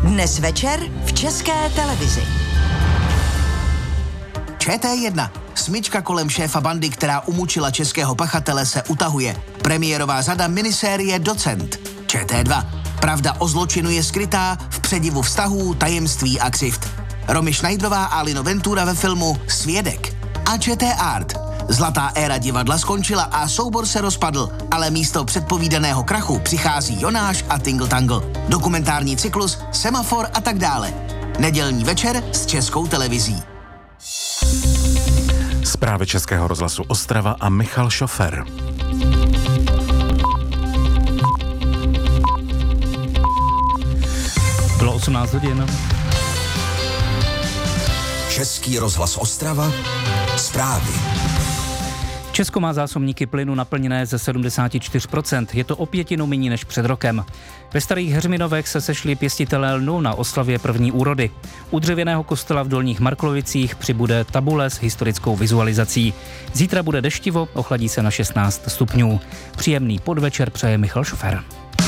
Dnes večer v České televizi. ČT1. Smyčka kolem šéfa bandy, která umučila českého pachatele, se utahuje. Premiérová řada minisérie Docent. ČT2. Pravda o zločinu je skrytá v předivu vztahů, tajemství a křivd. Romy Schneiderová a Lino Ventura ve filmu Svědek. A ČT Art. Zlatá éra divadla skončila a soubor se rozpadl, ale místo předpovídaného krachu přichází Jonáš a Tingle Tangle. Dokumentární cyklus, Semafor a tak dále. Nedělní večer s Českou televizí. Zprávy Českého rozhlasu Ostrava a Michal Šofer. Bylo 18 hodin. Český rozhlas Ostrava. Zprávy. Česko má zásobníky plynu naplněné ze 74%. Je to o 1/5 méně než před rokem. Ve Starých Heřminovech se sešli pěstitelé lnu na oslavě první úrody. U dřevěného kostela v Dolních Marklovicích přibude tabule s historickou vizualizací. Zítra bude deštivo, ochladí se na 16 stupňů. Příjemný podvečer přeje Michal Šofer.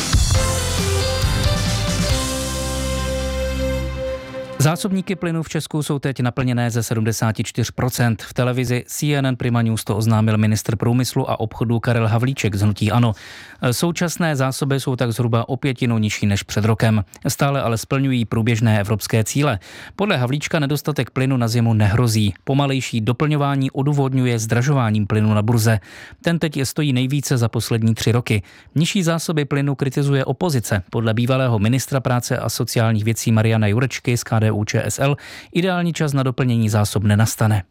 Zásobníky plynu v Česku jsou teď naplněné ze 74%. V televizi CNN Prima News to oznámil ministr průmyslu a obchodu Karel Havlíček z hnutí ANO. Současné zásoby jsou tak zhruba o 1/5 nižší než před rokem. Stále ale splňují průběžné evropské cíle. Podle Havlíčka nedostatek plynu na zimu nehrozí. Pomalejší doplňování odůvodňuje zdražováním plynu na burze. Ten teď stojí nejvíce za poslední 3 roky. Nižší zásoby plynu kritizuje opozice. Podle bývalého ministra práce a sociálních věcí Mariana Jurečky z KDU-ČSL ideální čas na doplnění zásob nenastane.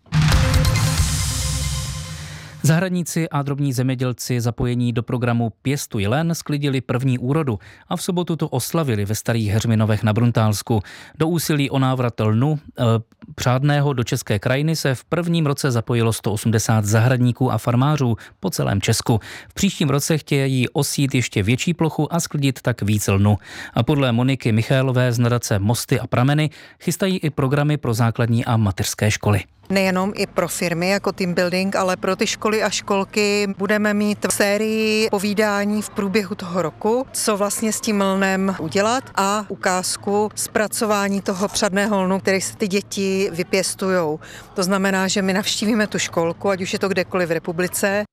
Zahradníci a drobní zemědělci zapojení do programu Pěstuj len sklidili první úrodu a v sobotu to oslavili ve Starých Heřminovech na Bruntálsku. Do úsilí o návrat lnu přádného do české krajiny se v prvním roce zapojilo 180 zahradníků a farmářů po celém Česku. V příštím roce chtějí osít ještě větší plochu a sklidit tak víc lnu. A podle Moniky Michálové z nadace Mosty a prameny chystají i programy pro základní a mateřské školy. Nejenom i pro firmy jako team building, ale pro ty školy a školky budeme mít sérii povídání v průběhu toho roku, co vlastně s tím lnem udělat a ukázku zpracování toho přadného lnu, který se ty děti vypěstujou. To znamená, že my navštívíme tu školku, ať už je to kdekoliv v republice.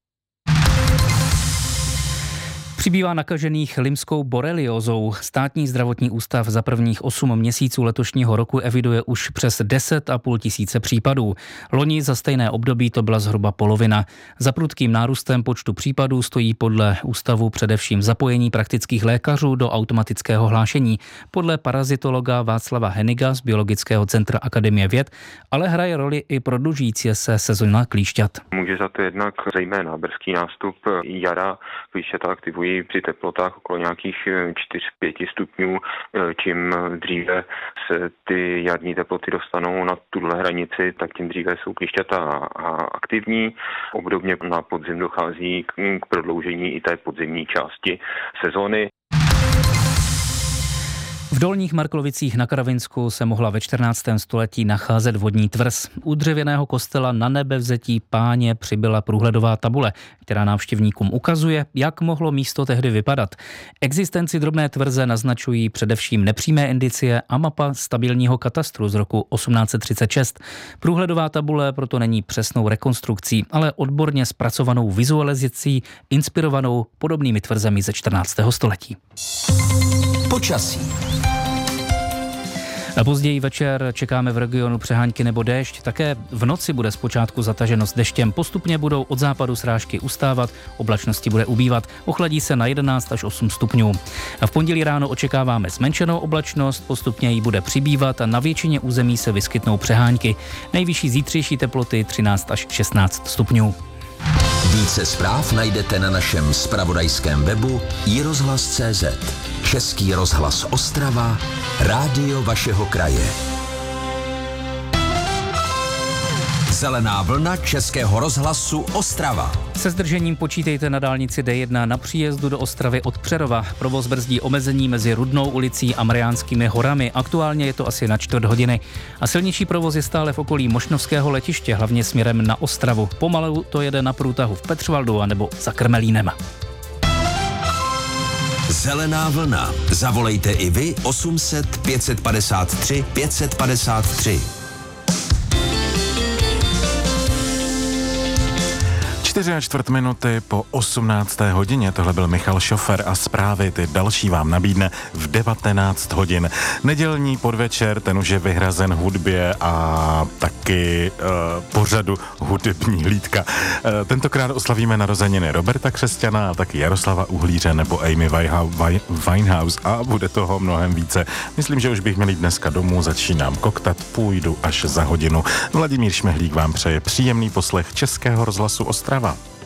Přibývá nakažených limskou boreliózou. Státní zdravotní ústav za prvních 8 měsíců letošního roku eviduje už přes 10,5 tisíce případů. Loni za stejné období to byla zhruba polovina. Za prudkým nárůstem počtu případů stojí podle ústavu především zapojení praktických lékařů do automatického hlášení. Podle parazitologa Václava Heniga z Biologického centra Akademie věd, ale hraje roli i prodlužující se sezóna klíšťat. Může za to jednak zejména brzký nástup jara, klíšťata aktivují při teplotách okolo nějakých 4-5 stupňů. Čím dříve se ty jarní teploty dostanou na tuhle hranici, tak tím dříve jsou klíšťata aktivní. Obdobně na podzim dochází k prodloužení i té podzimní části sezóny. V Dolních Marklovicích na Karavinsku se mohla ve 14. století nacházet vodní tvrz. U dřevěného kostela na Nebevzetí Páně přibyla průhledová tabule, která návštěvníkům ukazuje, jak mohlo místo tehdy vypadat. Existenci drobné tvrze naznačují především nepřímé indicie a mapa stabilního katastru z roku 1836. Průhledová tabule proto není přesnou rekonstrukcí, ale odborně zpracovanou vizualizací inspirovanou podobnými tvrzemi ze 14. století. Počasí. A později večer čekáme v regionu přehánky nebo déšť. Také v noci bude zpočátku zataženo s deštěm. Postupně budou od západu srážky ustávat, oblačnosti bude ubývat. Ochladí se na 11 až 8 stupňů. A v pondělí ráno očekáváme zmenšenou oblačnost, postupně jí bude přibývat a na většině území se vyskytnou přehánky. Nejvyšší zítřejší teploty 13 až 16 stupňů. Více zpráv najdete na našem zpravodajském webu iRozhlas.cz. Český rozhlas Ostrava, rádio vašeho kraje. Zelená vlna Českého rozhlasu Ostrava. Se zdržením počítejte na dálnici D1 na příjezdu do Ostravy od Přerova. Provoz brzdí omezení mezi Rudnou ulicí a Mariánskými horami. Aktuálně je to asi na 4 hodiny. A silnější provoz je stále v okolí Mošnovského letiště, hlavně směrem na Ostravu. Pomalu to jede na průtahu v Petřvaldu anebo za Krmelínem. Zelená vlna. Zavolejte i vy 800 553 553. 4:04 po 18. hodině. Tohle byl Michal Šofer a zprávy, ty další vám nabídne v 19 hodin. Nedělní podvečer, ten už je vyhrazen hudbě a taky pořadu Hudební hlídka. Tentokrát oslavíme narozeniny Roberta Křesťana a taky Jaroslava Uhlíře nebo Amy Winehouse a bude toho mnohem více. Myslím, že už bych měl jít dneska domů, začínám koktat, půjdu až za hodinu. Vladimír Šmehlík vám přeje příjemný poslech Českého rozhlasu Ostrava.